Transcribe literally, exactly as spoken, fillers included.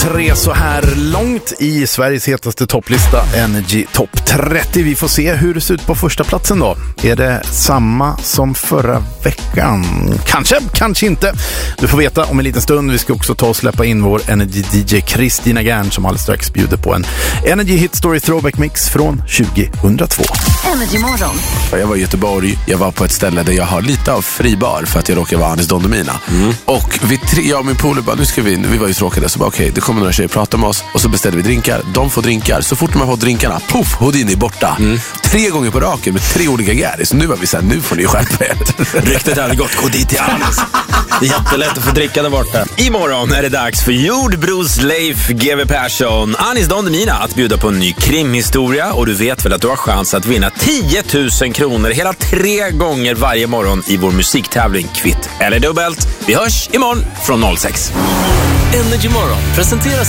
tre så här långt i Sveriges hetaste topplista, Energy Top trettio. Vi får se hur det ser ut på första platsen då. Är det samma som förra veckan? Kanske, kanske inte. Du får veta om en liten stund. Vi ska också ta och släppa in vår Energy D J Kristina Gern som alldeles strax bjuder på en Energy Hit Story Throwback Mix från tjugohundratvå. Energy Morgon. Jag var i Göteborg, jag var på ett ställe där jag har lite av fribar för att jag råkar vara Anis Don Demina. Mm. Och vi tre, jag och min polare bara, nu ska vi, vi var ju tråkade så bara okej, okay, det kommer några tjejer prata med oss och så beställer vi drinkar, de får drinkar, så fort man får drinkarna, puff, Houdini är borta. Mm. Tre gånger på raken med tre olika gäris, så nu var vi såhär, nu får ni skärpa er. Ryktet hade gått, gå dit till Anis. Det är jättelätt att få dricka där borta. Imorgon är det dags för Jordbros Leif G W Persson, Anis Don Demina att bjuda på en ny krimhistoria, och du vet väl att du har chans att vinna tio tusen kronor hela tre gånger varje morgon i vår musiktävling Kvitt eller dubbelt. Vi hörs imorgon från noll sex. Energy Morgon presenteras